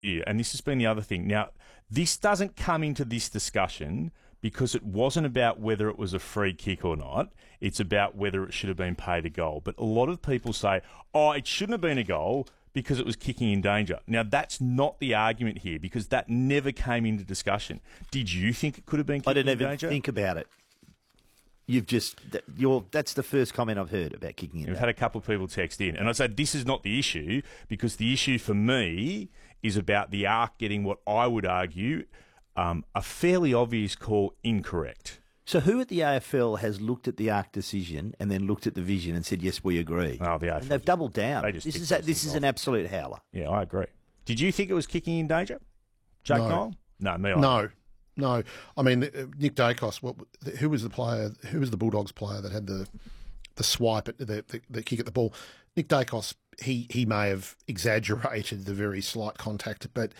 you, and this has been the other thing. Now, this doesn't come into this discussion because it wasn't about whether it was a free kick or not. It's about whether it should have been paid a goal. But a lot of people say, oh, it shouldn't have been a goal because it was kicking in danger. Now, that's not the argument here because that never came into discussion. Did you think it could have been kicking in danger? I didn't even think about it. That's the first comment I've heard about kicking in danger. We've had a couple of people text in, and I said this is not the issue because the issue for me is about the ARC getting what I would argue a fairly obvious call incorrect. So who at the AFL has looked at the ARC decision and then looked at the vision and said, yes, we agree? Oh, the AFL. And they've doubled down. This is an absolute howler. Yeah, I agree. Did you think it was kicking in danger, Jake Noel? No, me either. No. I mean, Nick Dacos, who was the player? Who was the Bulldogs player that had the swipe at the kick at the ball? Nick Dacos, he may have exaggerated the very slight contact, but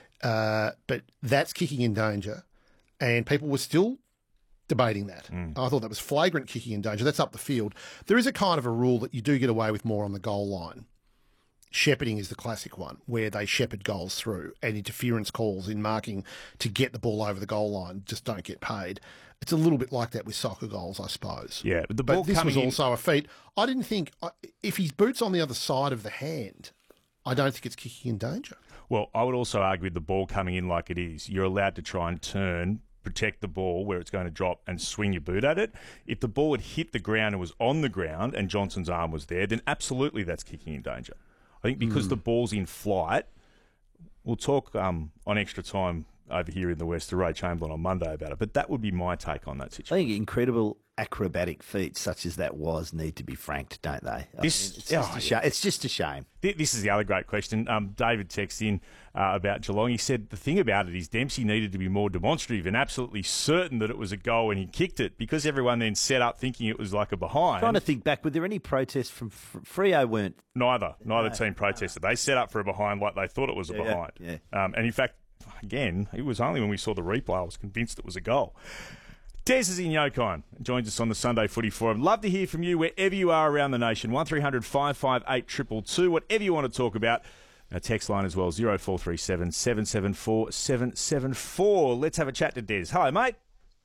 that's kicking in danger, and people were still debating that. I thought that was flagrant kicking in danger. That's up the field. There is a kind of a rule that you do get away with more on the goal line. Shepherding is the classic one, where they shepherd goals through, and interference calls in marking to get the ball over the goal line just don't get paid. It's a little bit like that with soccer goals, I suppose. Yeah, but this was also a feat. I didn't think, if his boot's on the other side of the hand, I don't think it's kicking in danger. Well, I would also argue with the ball coming in like it is, you're allowed to try and turn, protect the ball where it's going to drop and swing your boot at it. If the ball had hit the ground and was on the ground and Johnson's arm was there, then absolutely that's kicking in danger. I think because the ball's in flight, we'll talk on extra time over here in the West to Ray Chamberlain on Monday about it, but that would be my take on that situation. I think incredible acrobatic feats such as that need to be franked, don't they? It's just a shame. This is the other great question. David texted in about Geelong. He said the thing about it is Dempsey needed to be more demonstrative and absolutely certain that it was a goal when he kicked it because everyone then set up thinking it was like a behind. Trying to think back, were there any protests from Freo? Weren't Neither team protested. They set up for a behind like they thought it was a behind. Yeah. And in fact, again, it was only when we saw the replay I was convinced it was a goal. Des is in Yokine, joins us on the Sunday Footy Forum. Love to hear from you wherever you are around the nation. 1300 558 222, whatever you want to talk about. Our text line as well, 0437 774 774. Let's have a chat to Des. Hi, mate.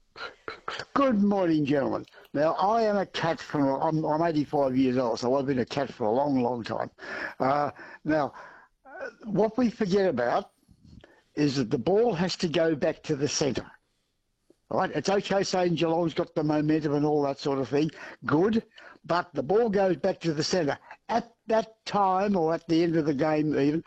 Good morning, gentlemen. Now, I am a cat I'm 85 years old, so I've been a cat for a long, long time. What we forget about is that the ball has to go back to the centre. Right? It's okay saying Geelong's got the momentum and all that sort of thing. Good. But the ball goes back to the centre. At that time, or at the end of the game even,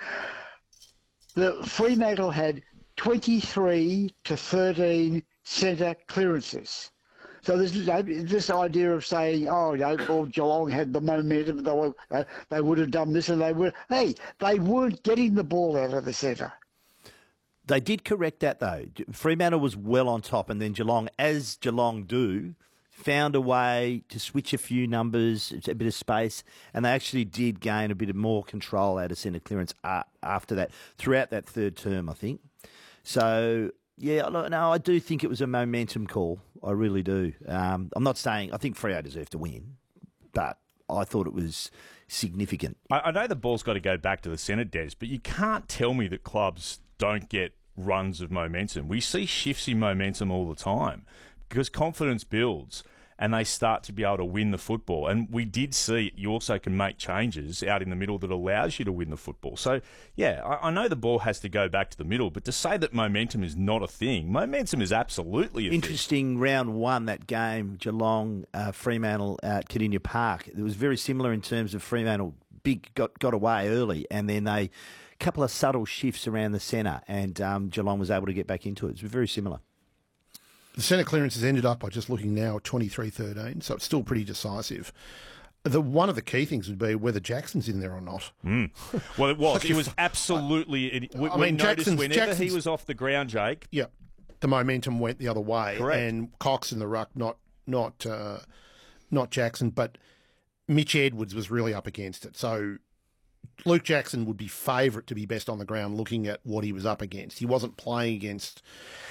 the Fremantle had 23 to 13 centre clearances. So there's this idea of saying, Geelong had the momentum, they would have done this and they would. Hey, they weren't getting the ball out of the centre. They did correct that, though. Fremantle was well on top, and then Geelong, as Geelong do, found a way to switch a few numbers, a bit of space, and they actually did gain a bit of more control out of centre clearance after that, throughout that third term, I think. So, yeah, no, I do think it was a momentum call. I really do. I'm not saying I think Freo deserved to win, but I thought it was significant. I know the ball's got to go back to the centre, Des, but you can't tell me that clubs don't get runs of momentum. We see shifts in momentum all the time because confidence builds and they start to be able to win the football. And we did see you also can make changes out in the middle that allows you to win the football. So, yeah, I know the ball has to go back to the middle, but to say that momentum is not a thing, momentum is absolutely a thing. Interesting round one, that game, Geelong, Fremantle at Kardinia Park. It was very similar in terms of Fremantle got away early and then they couple of subtle shifts around the centre and Geelong was able to get back into it. It was very similar. The centre clearance has ended up, by just looking now, at 23-13, so it's still pretty decisive. One of the key things would be whether Jackson's in there or not. Well, it was. It was absolutely... We noticed whenever he was off the ground, Jake... Yeah, the momentum went the other way. Correct. And Cox in the ruck, not Jackson, but Mitch Edwards was really up against it. So Luke Jackson would be favourite to be best on the ground looking at what he was up against. He wasn't playing against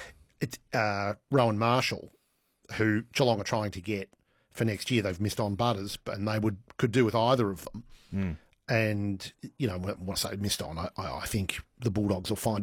Rowan Marshall, who Geelong are trying to get for next year. They've missed on Butters, and they could do with either of them. And, when I say missed on, I think the Bulldogs will find